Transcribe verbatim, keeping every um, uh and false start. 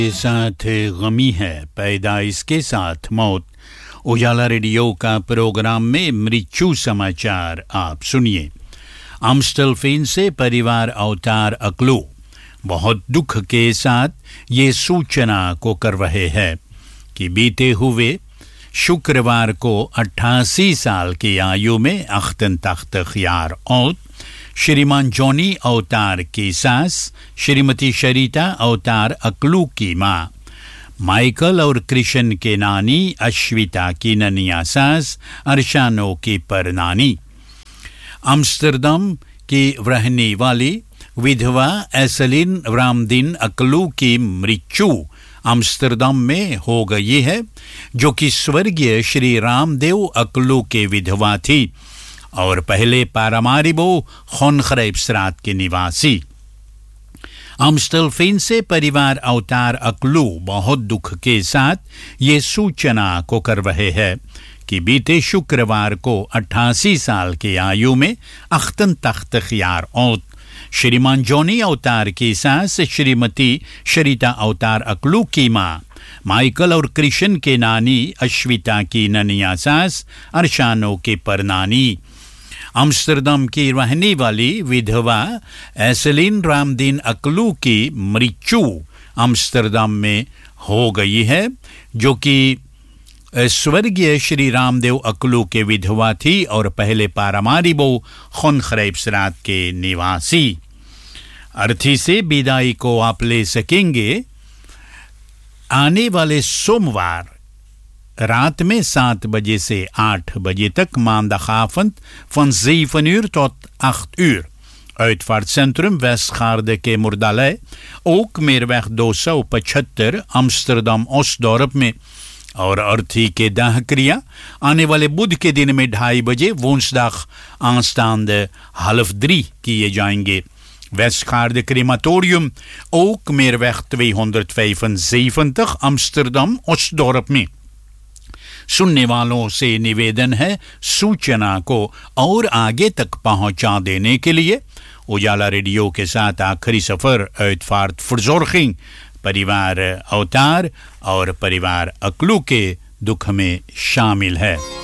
के साथ गमी है, पैदाइश के साथ मौत। उजाला रेडियो का प्रोग्राम में मृत्यु समाचार आप सुनिए। आम्स्टलफेन से परिवार अवतार अकलू बहुत दुख के साथ ये सूचना को कर रहे हैं कि बीते हुए शुक्रवार को अट्ठासी साल की आयु में अख्तन तख्त ख्यार औत श्रीमान जॉनी अवतार की सास श्रीमती शरीता अवतार अकलू की माँ, माइकल और कृष्ण के नानी अश्विता की ननिया सास अर्शानो की परनानी, आम्स्टरडम की रहने वाली विधवा एसलिन रामदीन अकलू की मृत्यु आम्स्टरडम में हो गई है, जो कि स्वर्गीय श्री रामदेव अकलू के विधवा थी और पहले पारामारिबो खोनखरेबसरात के निवासी। आम्स्टलफेन से परिवार अवतार अकलू बहुत दुख के साथ ये सूचना को कर रहे हैं कि बीते शुक्रवार को अट्ठासी साल की आयु में अख्तन तख्त ख्यार औत श्रीमान जॉनी अवतार की सास श्रीमती शरीता अवतार अकलू की माँ, माइकल और कृष्ण के नानी अश्विता की ननिया सास अर्शानो के परनानी, आम्स्टरडम की रहने वाली विधवा एसलिन रामदीन अकलू की मृत्यु आम्स्टरडम में हो गई है, जो कि स्वर्गीय श्री रामदेव अकलू के विधवा थी और पहले पारामारिबो खोनखरेबसरात के निवासी। अर्थी से विदाई को आप ले सकेंगे आने वाले सोमवार रात में सात बजे से आठ बजे तक maandagavond van zeven uur tot acht uur. Uitvaartcentrum Westgaarde के मुर्दालय ook meerweg दो सौ पचहत्तर अम्स्टरडम ओसडोर्प में, और अर्थी के दाह क्रिया आने वाले बुध के दिन में ढाई बजे woensdag aanstaande half drie किए जाएंगे। Westgaarde crematorium ook meerweg tweehonderdvijfenzeventig Amsterdam Osdorp में। सुनने वालों से निवेदन है सूचना को और आगे तक पहुंचा देने के लिए। उजाला रेडियो के साथ आखिरी सफर uitvaartverzorging परिवार अवतार और परिवार अकलू के दुख में शामिल है।